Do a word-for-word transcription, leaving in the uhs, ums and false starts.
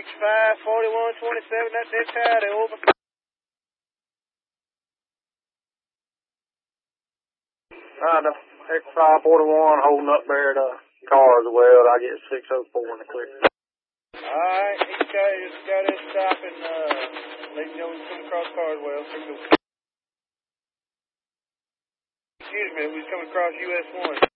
five, forty-one, twenty-seven, that's it, Howdy, over. Uh, the X five forty-one holding up there at uh, Carswell. I get six oh four in the quick. Alright, he's got, he's got his stop and uh, let him know he's coming across Carswell. Excuse me, we're coming across U S one.